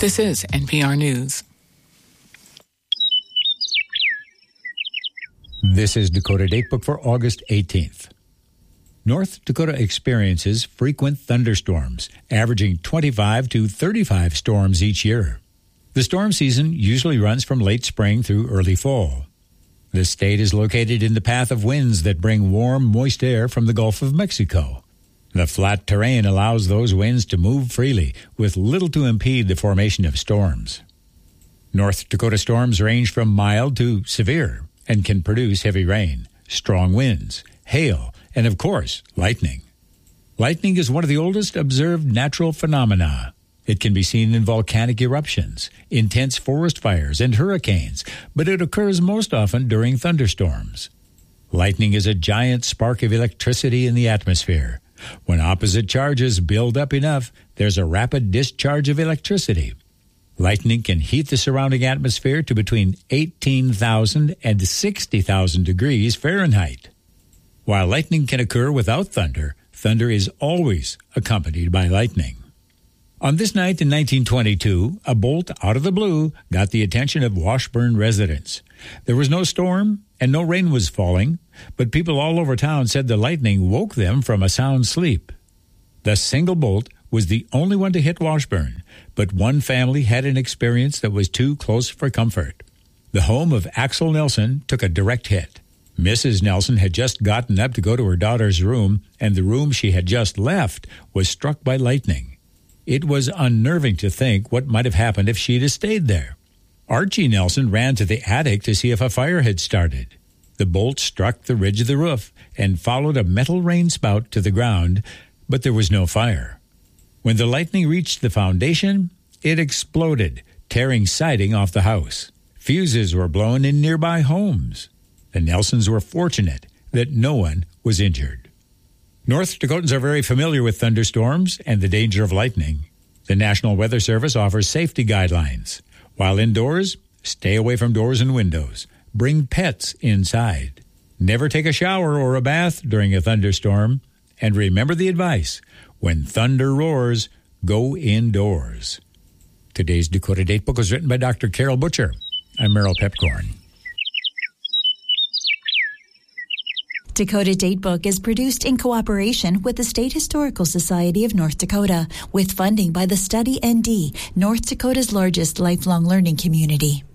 This is NPR News. This is Dakota Datebook for August 18th. North Dakota experiences frequent thunderstorms, averaging 25 to 35 storms each year. The storm season usually runs from late spring through early fall. The state is located in the path of winds that bring warm, moist air from the Gulf of Mexico. The flat terrain allows those winds to move freely, with little to impede the formation of storms. North Dakota storms range from mild to severe and can produce heavy rain, strong winds, hail, and of course, lightning. Lightning is one of the oldest observed natural phenomena. It can be seen in volcanic eruptions, intense forest fires, and hurricanes, but it occurs most often during thunderstorms. Lightning is a giant spark of electricity in the atmosphere. When opposite charges build up enough, there's a rapid discharge of electricity. Lightning can heat the surrounding atmosphere to between 18,000 and 60,000 degrees Fahrenheit. While lightning can occur without thunder, thunder is always accompanied by lightning. On this night in 1922, a bolt out of the blue got the attention of Washburn residents. There was no storm and no rain was falling, but people all over town said the lightning woke them from a sound sleep. The single bolt was the only one to hit Washburn, but one family had an experience that was too close for comfort. The home of Axel Nelson took a direct hit. Mrs. Nelson had just gotten up to go to her daughter's room, and the room she had just left was struck by lightning. It was unnerving to think what might have happened if she'd have stayed there. Archie Nelson ran to the attic to see if a fire had started. The bolt struck the ridge of the roof and followed a metal rain spout to the ground, but there was no fire. When the lightning reached the foundation, it exploded, tearing siding off the house. Fuses were blown in nearby homes. The Nelsons were fortunate that no one was injured. North Dakotans are very familiar with thunderstorms and the danger of lightning. The National Weather Service offers safety guidelines. While indoors, stay away from doors and windows. Bring pets inside. Never take a shower or a bath during a thunderstorm. And remember the advice, when thunder roars, go indoors. Today's Dakota Datebook was written by Dr. Carol Butcher. I'm Merrill Pepcorn. Dakota Datebook is produced in cooperation with the State Historical Society of North Dakota, with funding by the Study ND, North Dakota's largest lifelong learning community.